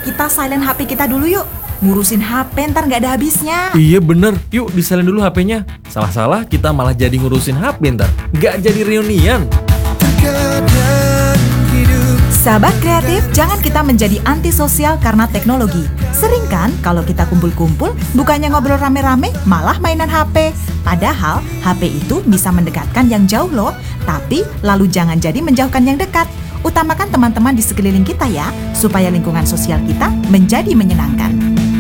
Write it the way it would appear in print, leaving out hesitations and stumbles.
kita silent HP kita dulu yuk. Ngurusin HP ntar nggak ada habisnya. Iya bener, yuk disalin dulu HP-nya. Salah-salah kita malah jadi ngurusin HP ntar. Nggak jadi reunian. Sahabat kreatif, jangan kita menjadi antisosial karena teknologi. Sering kan kalau kita kumpul-kumpul, bukannya ngobrol rame-rame, malah mainan HP. Padahal HP itu bisa mendekatkan yang jauh loh. Tapi lalu jangan jadi menjauhkan yang dekat. Utamakan teman-teman di sekeliling kita ya, supaya lingkungan sosial kita menjadi menyenangkan.